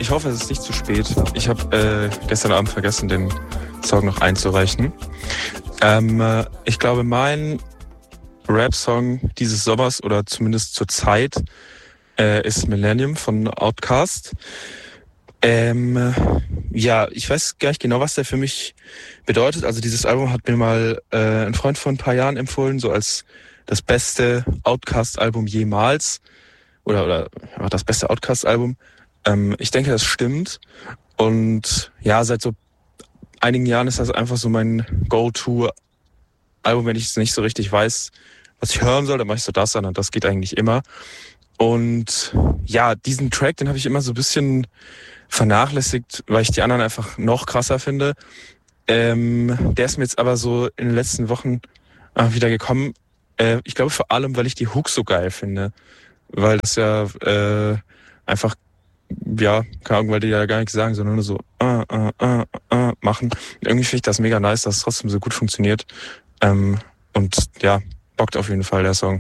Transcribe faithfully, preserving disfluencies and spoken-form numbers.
ich hoffe, es ist nicht zu spät. Ich habe äh, gestern Abend vergessen, den Song noch einzureichen. Ähm, äh, ich glaube, mein Rap-Song dieses Sommers oder zumindest zur Zeit äh, ist Millennium von Outkast. Ähm, ja, ich weiß gar nicht genau, was der für mich bedeutet. Also dieses Album hat mir mal äh, ein Freund vor ein paar Jahren empfohlen, so als das beste Outkast-Album jemals. Oder, oder ja, das beste Outkast-Album. Ähm, ich denke, das stimmt. Und ja, seit so einigen Jahren ist das einfach so mein Go-To-Album, wenn ich es nicht so richtig weiß, was ich hören soll, dann mache ich so das an und das geht eigentlich immer. Und ja, diesen Track, den habe ich immer so ein bisschen vernachlässigt, weil ich die anderen einfach noch krasser finde. Ähm, der ist mir jetzt aber so in den letzten Wochen äh, wieder gekommen. Äh, ich glaube vor allem, weil ich die Hook so geil finde. Weil das ja äh, einfach, ja, keine Ahnung, weil die ja gar nichts sagen, sondern nur so äh, äh, äh, äh, machen. Und irgendwie finde ich das mega nice, dass es trotzdem so gut funktioniert. Ähm, und ja, bockt auf jeden Fall der Song.